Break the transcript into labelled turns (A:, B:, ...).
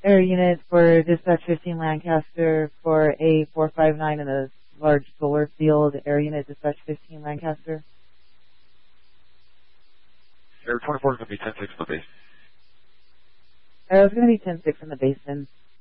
A: Air unit for dispatch 15 Lancaster for a 459 in a large solar field. Air unit dispatch 15 Lancaster.
B: Air 24 is going to be 10-6 in the base.
A: It's going to be 10-6 in the basin.